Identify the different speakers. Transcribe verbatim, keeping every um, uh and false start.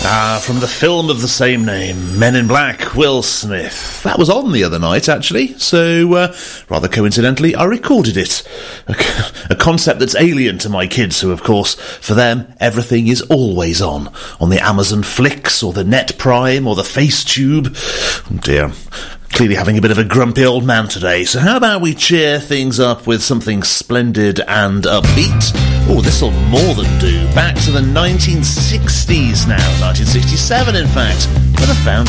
Speaker 1: Ah, from the film of the same name, Men in Black, Will Smith. That was on the other night, actually, so, uh, rather coincidentally, I recorded it. A, a concept that's alien to my kids, who, of course, for them, everything is always on. On the Amazon Flicks, or the Net Prime, or the FaceTube. Oh dear. Clearly having a bit of a grumpy old man today, so how about we cheer things up with something splendid and upbeat? Oh, this'll more than do. Back to the nineteen sixties now, nineteen sixty-seven in fact, for the found